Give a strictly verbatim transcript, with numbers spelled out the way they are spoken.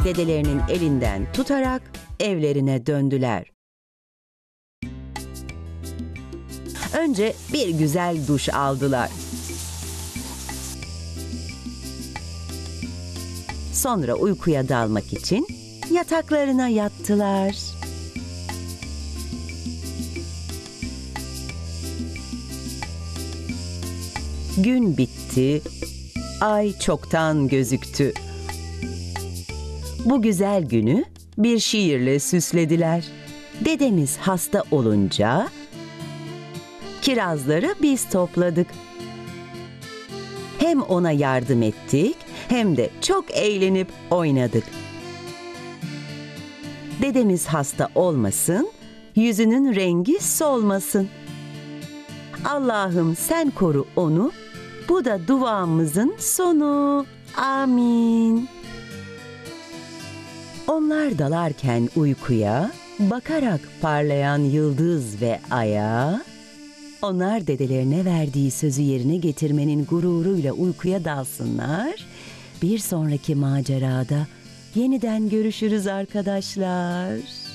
dedelerinin elinden tutarak evlerine döndüler. Önce bir güzel duş aldılar. Sonra uykuya dalmak için yataklarına yattılar. Gün bitti, ay çoktan gözüktü. Bu güzel günü bir şiirle süslediler. Dedemiz hasta olunca kirazları biz topladık. Hem ona yardım ettik, hem de çok eğlenip oynadık. Dedemiz hasta olmasın, yüzünün rengi solmasın. Allah'ım sen koru onu, bu da duamızın sonu. Amin. Onlar dalarken uykuya, bakarak parlayan yıldız ve aya, onlar dedelerine verdiği sözü yerine getirmenin gururuyla uykuya dalsınlar. Bir sonraki macerada yeniden görüşürüz arkadaşlar.